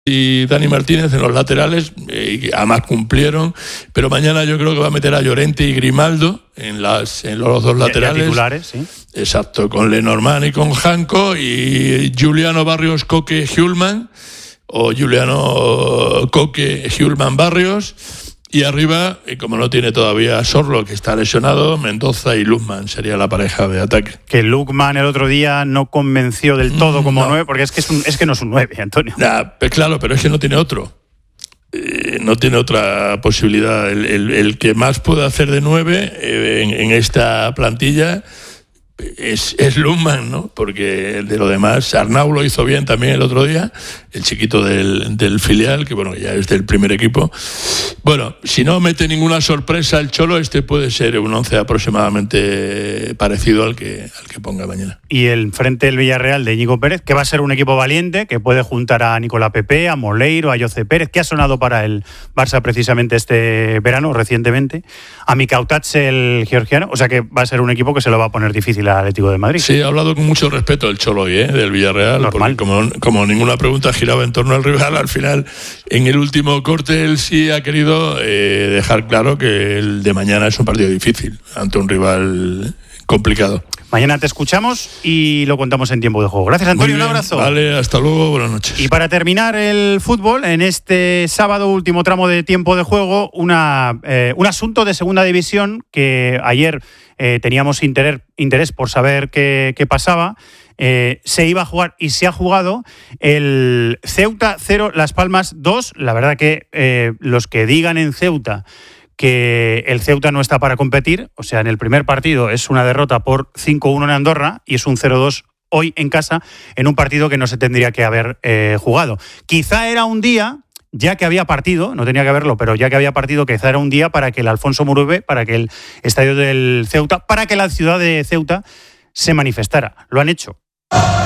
y Dani Martínez en los laterales, y además cumplieron, pero mañana yo creo que va a meter a Llorente y Grimaldo en los dos laterales. Ya titulares, sí. Exacto, con Lenormand y con Janko, y Juliano Barrios, Coque, Hjulman, o Juliano Coque, Hjulman, Barrios. Y arriba, y como no tiene todavía Sorlo, que está lesionado, Mendoza y Lukman sería la pareja de ataque. Que Lukman el otro día no convenció del todo como 9, porque es que no es un 9, Antonio. Pues claro, pero es que no tiene otro. No tiene otra posibilidad. El que más puede hacer de 9 en esta plantilla es Lukman, ¿no? Porque de lo demás, Arnau lo hizo bien también el otro día, el chiquito del filial, que bueno, ya es del primer equipo. Bueno, si no mete ninguna sorpresa el Cholo, este puede ser un 11 aproximadamente parecido al que ponga mañana. Y el frente del Villarreal de Íñigo Pérez, que va a ser un equipo valiente, que puede juntar a Nicolás Pepe, a Moleiro, a Jose Pérez, que ha sonado para el Barça precisamente este verano, recientemente, a Mikautats, el georgiano, o sea que va a ser un equipo que se lo va a poner difícil al Atlético de Madrid. Sí, ha hablado con mucho respeto el Cholo hoy, del Villarreal. Normal. Porque como ninguna pregunta giraba en torno al rival, al final, en el último corte, él sí ha querido dejar claro que el de mañana es un partido difícil ante un rival complicado. Mañana te escuchamos y lo contamos en tiempo de juego. Gracias, Antonio, un abrazo. Vale, hasta luego, buenas noches. Y para terminar el fútbol, en este sábado, último tramo de tiempo de juego, un asunto de segunda división que ayer teníamos interés por saber qué pasaba. Se iba a jugar y se ha jugado el Ceuta 0, Las Palmas 2. La verdad que los que digan en Ceuta que el Ceuta no está para competir, o sea, en el primer partido es una derrota por 5-1 en Andorra y es un 0-2 hoy en casa en un partido que no se tendría que haber jugado. Quizá era un día, ya que había partido, no tenía que haberlo, pero ya que había partido, quizá era un día para que el Alfonso Muruve, para que el estadio del Ceuta, para que la ciudad de Ceuta se manifestara. Lo han hecho.